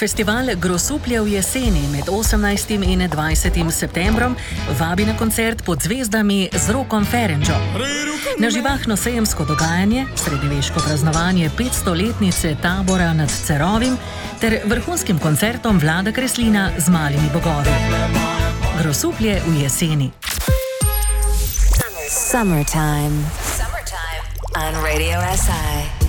Festival Grosuplje v jeseni med 18. in 20. septembrom vabi na koncert Pod zvezdami z Rokom Ferengio. Na živahno sejemsko dogajanje, srednjeveško praznovanje 500-letnice tabora nad Cerovim ter vrhunskim koncertom Vlada Kreslina z Malimi bogovi. Grosuplje v jeseni. Summertime on Radio SI.